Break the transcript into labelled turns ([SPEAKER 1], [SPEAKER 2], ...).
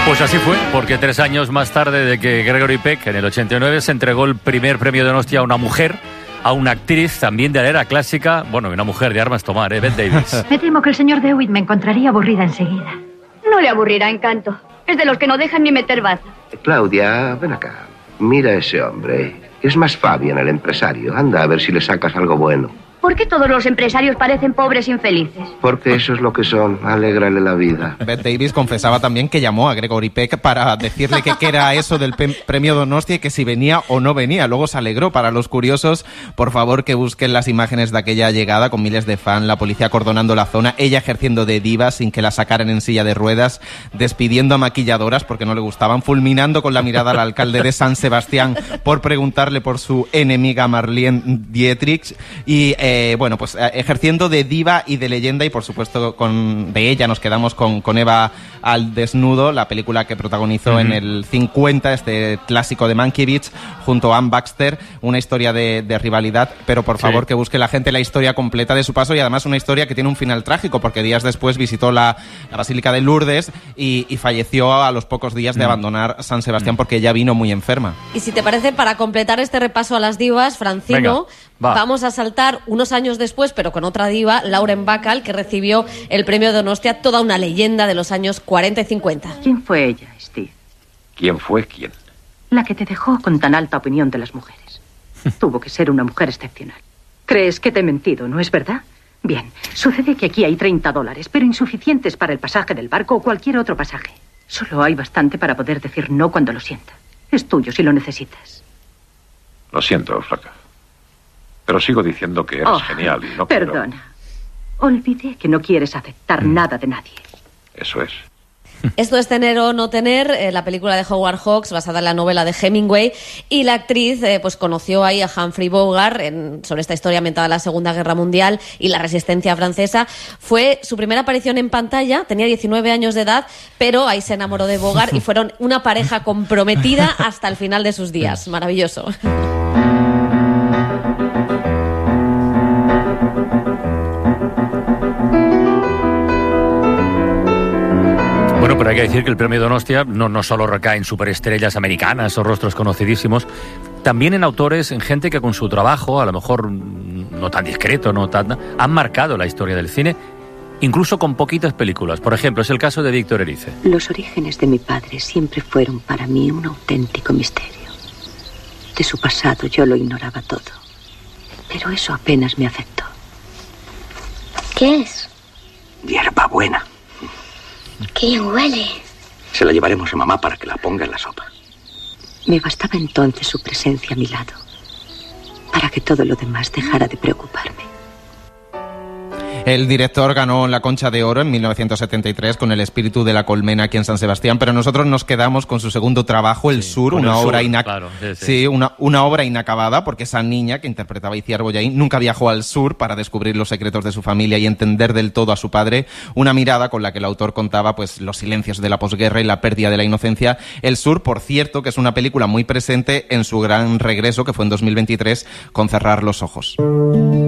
[SPEAKER 1] Pues así fue, porque 3 años más tarde de que Gregory Peck, en el 89, se entregó el primer premio de Donostia a una mujer, a una actriz también de la era clásica, bueno, una mujer de armas tomar, Bette Davis.
[SPEAKER 2] Me temo que el señor DeWitt me encontraría aburrida enseguida.
[SPEAKER 3] No le aburrirá, Encanto. Es de los que no dejan ni meter baza.
[SPEAKER 4] Claudia, ven acá. Mira a ese hombre. Es más Fabian, el empresario. Anda a ver si le sacas algo bueno.
[SPEAKER 3] ¿Por qué todos los empresarios parecen pobres infelices?
[SPEAKER 4] Porque eso es lo que son. Alégrale la vida.
[SPEAKER 5] Bette Davis confesaba también que llamó a Gregory Peck para decirle que qué era eso del premio Donostia y que si venía o no venía. Luego se alegró. Para los curiosos, por favor, que busquen las imágenes de aquella llegada con miles de fans, la policía acordonando la zona, ella ejerciendo de diva sin que la sacaran en silla de ruedas, despidiendo a maquilladoras porque no le gustaban, fulminando con la mirada al alcalde de San Sebastián por preguntarle por su enemiga Marlene Dietrich y bueno, pues ejerciendo de diva y de leyenda, y por supuesto de ella nos quedamos con Eva al desnudo, la película que protagonizó en el 50, este clásico de Mankiewicz, junto a Anne Baxter, una historia de rivalidad, pero por favor que busque la gente la historia completa de su paso, y además una historia que tiene un final trágico, porque días después visitó la Basílica de Lourdes y falleció a los pocos días de abandonar San Sebastián porque ella vino muy enferma.
[SPEAKER 6] Y si te parece, para completar este repaso a las divas, Francino, vamos a saltar unos años después, pero con otra diva, Lauren Bacall, que recibió el premio Donostia, toda una leyenda de los años 40 y 50.
[SPEAKER 7] ¿Quién fue ella, Steve?
[SPEAKER 8] ¿Quién fue quién?
[SPEAKER 7] La que te dejó con tan alta opinión de las mujeres. Tuvo que ser una mujer excepcional. ¿Crees que te he mentido, no es verdad? Bien, sucede que aquí hay $30, pero insuficientes para el pasaje del barco o cualquier otro pasaje. Solo hay bastante para poder decir no cuando lo sienta. Es tuyo si lo necesitas.
[SPEAKER 8] Lo siento, flaca. Pero sigo diciendo que eres genial y no
[SPEAKER 7] perdona. Olvidé que no quieres aceptar nada de nadie.
[SPEAKER 8] Eso es.
[SPEAKER 6] Esto es Tener o no tener, la película de Howard Hawks basada en la novela de Hemingway, y la actriz pues conoció ahí a Humphrey Bogart sobre esta historia ambientada en la Segunda Guerra Mundial y la resistencia francesa. Fue su primera aparición en pantalla, tenía 19 años de edad, pero ahí se enamoró de Bogart y fueron una pareja comprometida hasta el final de sus días. Maravilloso.
[SPEAKER 1] Bueno, pero hay que decir que el premio Donostia no solo recae en superestrellas americanas o rostros conocidísimos, también en autores, en gente que con su trabajo, a lo mejor no tan discreto, han marcado la historia del cine, incluso con poquitas películas. Por ejemplo, es el caso de Víctor Erice.
[SPEAKER 9] Los orígenes de mi padre siempre fueron para mí un auténtico misterio. De su pasado yo lo ignoraba todo, pero eso apenas me afectó.
[SPEAKER 3] ¿Qué es?
[SPEAKER 10] Hierbabuena.
[SPEAKER 3] ¿Qué huele?
[SPEAKER 10] Se la llevaremos a mamá para que la ponga en la sopa.
[SPEAKER 9] Me bastaba entonces su presencia a mi lado para que todo lo demás dejara de preocuparme.
[SPEAKER 5] El director ganó la Concha de Oro en 1973 con El espíritu de la colmena aquí en San Sebastián, pero nosotros nos quedamos con su segundo trabajo, El Sur, una obra una obra inacabada, porque esa niña que interpretaba Itziar Bollaín nunca viajó al sur para descubrir los secretos de su familia y entender del todo a su padre, una mirada con la que el autor contaba pues los silencios de la posguerra y la pérdida de la inocencia. El Sur, por cierto, que es una película muy presente en su gran regreso, que fue en 2023, con Cerrar los ojos.